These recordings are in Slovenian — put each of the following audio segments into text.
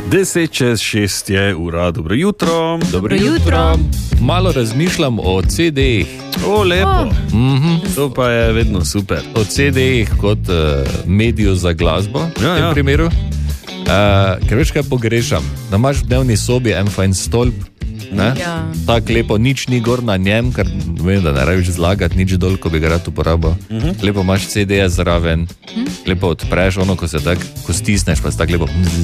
10:06 je ura, dobro jutro. Dobro jutro. Malo razmišljam o CD-jih. O, lepo. To pa je vedno super. O CD-jih kot mediju za glasbo, v tem primeru. Ker veš, kaj pogrešam? Da imaš v dnevni sobi en fajn stolp, tako lepo, nič ni gor na njem, ker vem, da ne rabiš zlagati nič dol, ko bi ga rad uporabil. Lepo imaš CD-je zraven, lepo odpreš, ono, ko se tako, ko stisneš, pa se tako lepo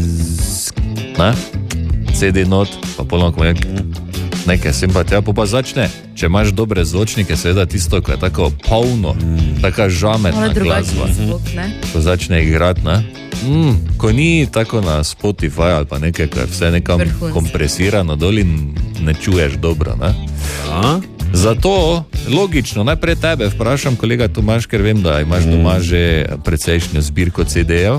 CD not, pa polno, ko nekaj sem pa tja, pa začne, če imaš dobre zvočnike, seveda tisto, ko je tako polno, taka žametna glasba, ko začne igrati, ko ni tako na Spotify ali pa nekaj, ko je vse nekam kompresirano dol in ne čuješ dobro, Zato, logično, najprej tebe vprašam, kolega Tomaž, ker vem, da imaš doma že precejšnjo zbirko CD-jev.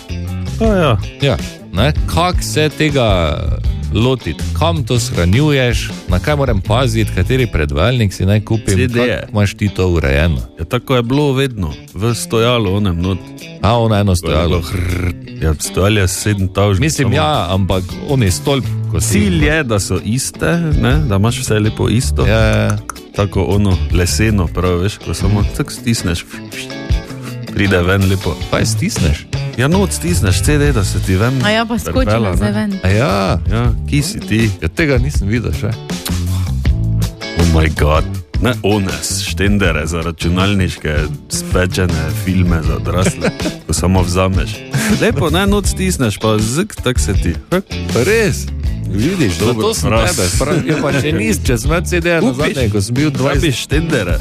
Kako se tega lotiti, kam to shranjuješ, na kaj moram paziti, kateri predvajalnik si naj kupim, kako imaš ti to urejeno? Tako je bilo vedno, v stojalu onem not. Ono eno stojalo. Stojali je 7 Mislim, ampak on je stolp. Cilj je, da so iste, da imaš vse lepo isto. Tako ono leseno, prav veš, ko samo tak stisneš, pride ven lepo. Pa je stisneš? Not stisneš CD, da se ti ven. Pa skoči nazaj ven. Ki si ti? Tega nisem videl še. Oh my god. Ones, štendere za računalniške spečene filme za odrasle, ko samo vzameš. Lepo, not stisneš, pa tak se ti. Res? Vidiš, zato sem tebe spravil, pa še če sem imel CD-ja nazadnje, ko sem bil 20. Rabiš štendere.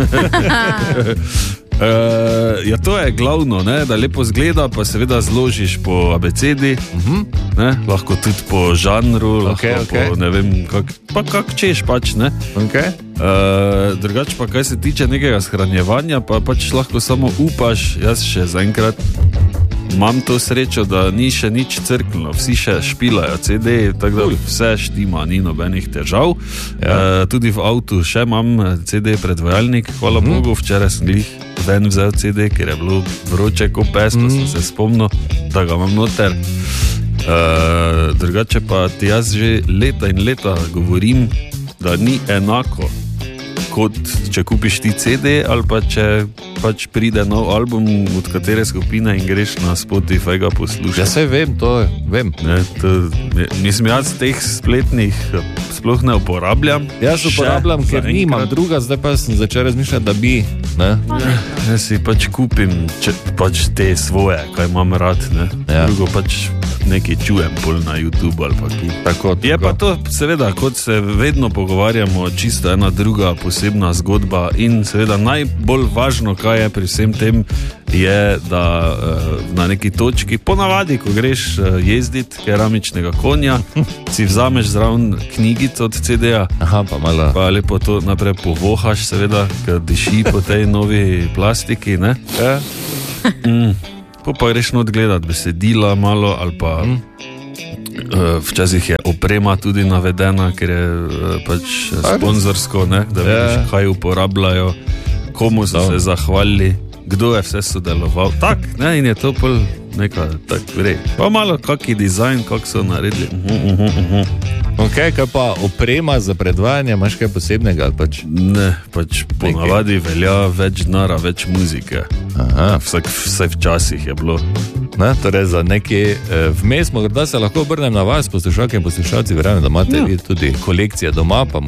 To je glavno, da lepo zgleda, pa seveda zložiš po abecedi, lahko tudi po žanru, lahko po ne vem, kak češ pač, drugače pa kaj se tiče nekega shranjevanja, pa pač lahko samo upaš, jaz še zaenkrat imam to srečo, da ni še nič crknilo, vsi še špilajo CD, tako da vse štima, ni nobenih težav. Tudi v avtu še imam CD predvajalnik, hvala Bogu, včeraj sem glih ven vzel CD, ker je bilo vroče ko pes, pa sem se spomnil, da ga imam noter. Drugače pa ti jaz že leta in leta govorim, da ni enako, kot če kupiš ti CD ali pa če pač pride nov album od katere skupine in greš na Spotify ga poslušati. Ja, saj vem, to vem. Mislim, jaz teh spletnih sploh ne uporabljam. Jaz uporabljam, ker nimam druga, zdaj pa sem začel razmišljati, da bi. Jaz si pač kupim pač te svoje, kaj imam rad. Drugo pač nekaj čujem bolj na YouTube ali pa ki. Tako. Je pa to seveda, kot se vedno pogovarjamo, čisto ena druga posebna zgodba in seveda najbolj važno, kaj je pri vsem tem, je, da na neki točki, ponavadi, ko greš jezditi keramičnega konja, si vzameš zraven knjigico od CD-ja, pa lepo to naprej povohaš, seveda, ker diši po tej novi plastiki, Pa greš not gledati besedila malo ali pa včasih je oprema tudi navedena, ker je pač sponzorsko, da vidiš, kaj uporabljajo, komu so se zahvalili, kdo je vse sodeloval. In je to pol neka tak gre. Pa malo kaki dizajn, kak so naredili. Kaj pa oprema za predvajanje, imaš kaj posebnega? Ne, pač ponavadi velja več denara, več muzike. Vsaj včasih je bilo. Torej za nekaj vmes, morda se lahko obrnem na vas, poslušalke in poslušalci, verjamem, da imate vi tudi kolekcije doma, pa